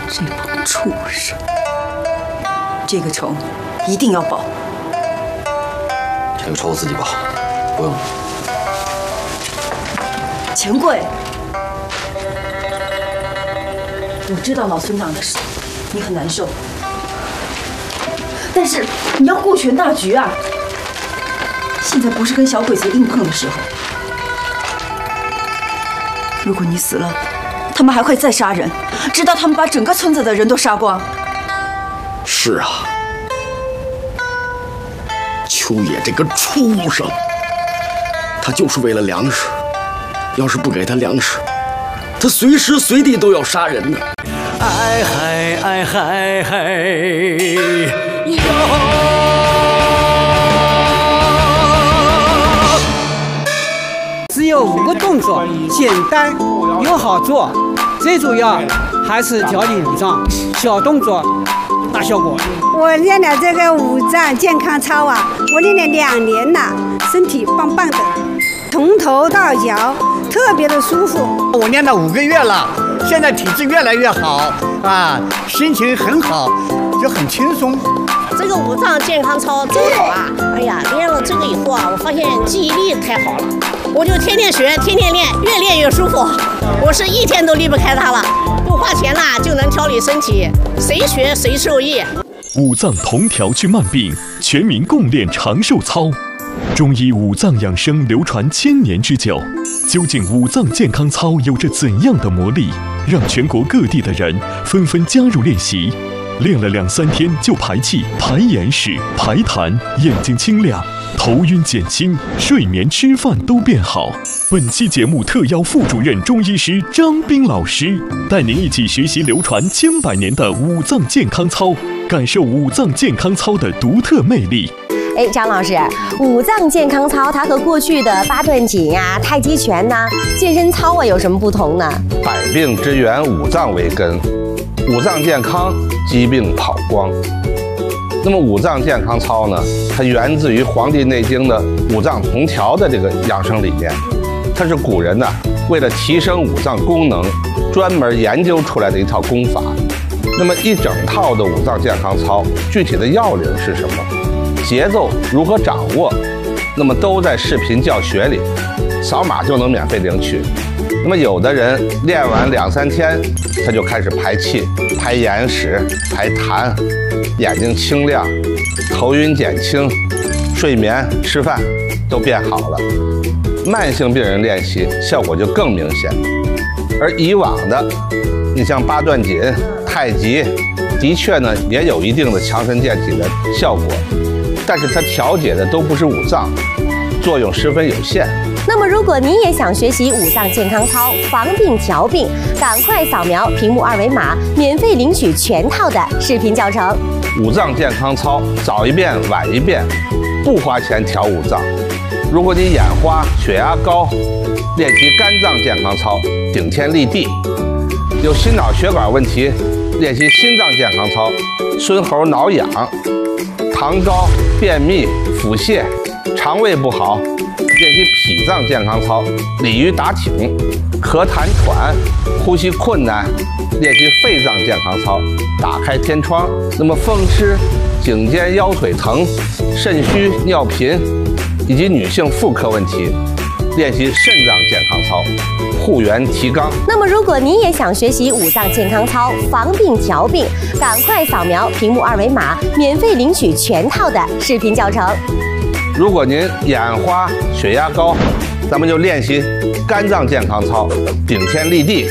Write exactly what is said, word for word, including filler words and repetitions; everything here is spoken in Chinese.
这帮畜生！这个仇一定要报。 这个仇我自己报，不用。 钱贵，我知道老孙长的事，你很难受，但是你要顾全大局啊！现在不是跟小鬼子硬碰的时候。如果你死了，他们还会再杀人，直到他们把整个村子的人都杀光。 是啊，秋野这个畜生，他就是为了粮食。要是不给他粮食，他随时随地都要杀人呢。 哎嗨哎嗨嗨哟！ 只有五个动作，简单又好做，最主要还是调理五脏，小动作大效果。 我练了这个五脏健康操啊，我练了两年了，身体棒棒的，从头到脚特别的舒服。 我练了五个月了，现在体质越来越好啊，心情很好，就很轻松。 这个五脏健康操真好啊！哎呀，练了这个以后啊，我发现记忆力太好了，我就天天学，天天练，越练越舒服。我是一天都离不开它了，不花钱啦就能调理身体，谁学谁受益。 五脏同调去慢病，全民共练长寿操。中医五脏养生流传千年之久，究竟五脏健康操有着怎样的魔力，让全国各地的人纷纷加入练习？练了两三天就排气、排眼屎、排痰，眼睛清亮，头晕减轻，睡眠、吃饭都变好。本期节目特邀副主任中医师张斌老师，带您一起学习流传千百年的五脏健康操，感受五脏健康操的独特魅力。 哎，张老师，五脏健康操它和过去的八段锦啊、太极拳呐、啊、健身操啊有什么不同呢？ 百病之源，五脏为根，五脏健康，疾病跑光。那么五脏健康操呢，它源自于《黄帝内经》的五脏同调的这个养生理念，它是古人呢为了提升五脏功能，专门研究出来的一套功法。那么一整套的五脏健康操，具体的要领是什么？节奏如何掌握？那么都在视频教学里，扫码就能免费领取。那么有的人练完两三天，他就开始排气、排眼屎、排痰，眼睛清亮，头晕减轻，睡眠、吃饭都变好了。慢性病人练习效果就更明显。而以往的，你像八段锦、太极，的确呢也有一定的强身健体的效果。但是它调节的都不是五脏，作用十分有限。 那么，如果您也想学习五脏健康操，防病调病，赶快扫描屏幕二维码，免费领取全套的视频教程。 五脏健康操，早一遍晚一遍，不花钱调五脏。如果你眼花、血压高，练习肝脏健康操，顶天立地；有心脑血管问题，练习心脏健康操，孙猴挠痒。糖高、便秘、腹泻、肠胃不好，练习脾脏健康操，鲤鱼打挺；咳痰喘、呼吸困难，练习肺脏健康操，打开天窗。那么风湿、颈肩腰腿疼、肾虚、尿频以及女性妇科问题，练习肾脏健康操，护元提肛。 那么，如果您也想学习五脏健康操，防病调病，赶快扫描屏幕二维码，免费领取全套的视频教程。 如果您眼花、血压高，咱们就练习肝脏健康操，顶天立地。